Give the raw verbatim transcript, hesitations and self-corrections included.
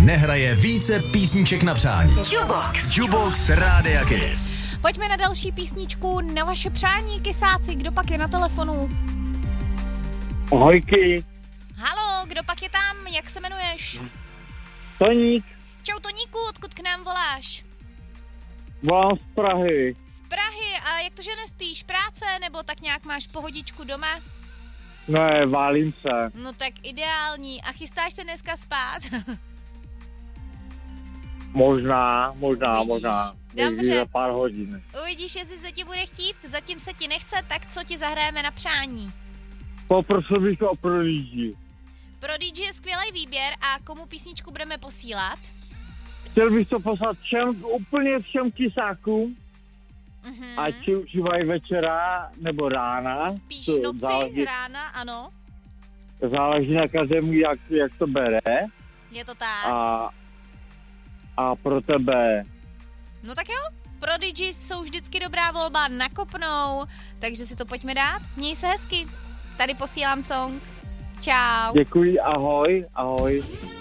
nehraje více písniček na přání. Jukebox. Jukebox Rádia Kiss. Pojďme na další písničku na vaše přání, kysáci. Kdo pak je na telefonu? Ahojky. Halo, kdo pak je tam? Jak se jmenuješ? Toník. Čau Toníku, odkud k nám voláš? Volám z Prahy. Z Prahy. A jak to, že nespíš? Práce nebo tak nějak máš pohodičku doma? Ne, válím se. No tak ideální. A chystáš se dneska spát? Možná, možná, Uvidíš. možná. Dobře. Někdy za pár hodin. Uvidíš, jestli se ti bude chtít. Zatím se ti nechce, tak co ti zahrajeme na přání? Poprosil bych o Prodigy. Prodigy je skvělý výběr a komu písničku budeme posílat? Chtěl bych to poslat všem, úplně všem kysákům, Mhm. ať si užívají večera nebo rána. Spíš To noci, záleží, rána, ano. záleží na každému, jak, jak to bere. Je to tak. A, a pro tebe. No tak jo, Prodigy jsou vždycky dobrá volba, nakopnou, takže si to pojďme dát. Měj se hezky. Tady posílám song. Čau. Děkuji, ahoj, ahoj.